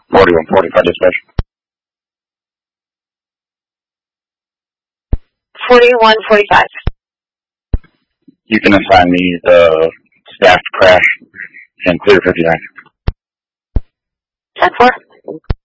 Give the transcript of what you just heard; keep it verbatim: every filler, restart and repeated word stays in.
forty-one forty-five dispatch. forty-one forty-five. You can assign me the staffed crash and clear fifty-nine. ten four.